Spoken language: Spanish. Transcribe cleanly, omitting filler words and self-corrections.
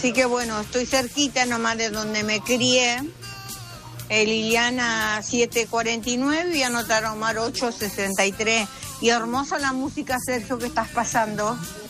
Así que bueno, estoy cerquita nomás de donde me crié. Liliana 749 y anotaron Omar 863. Y hermosa la música, Sergio, que estás pasando.